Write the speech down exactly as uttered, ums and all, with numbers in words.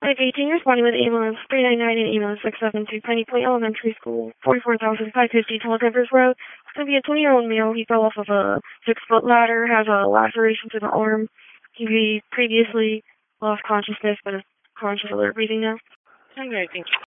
five eighteen, responding with ambulance three nine nine and ambulance six seven two, Piney Point Elementary School, forty-four thousand five hundred fifty, Tall Timbers Road. It's going to be a twenty-year-old male. He fell off of a six-foot ladder, has a laceration to the arm. He previously lost consciousness, but is conscious, alert, breathing now. Okay, thank you.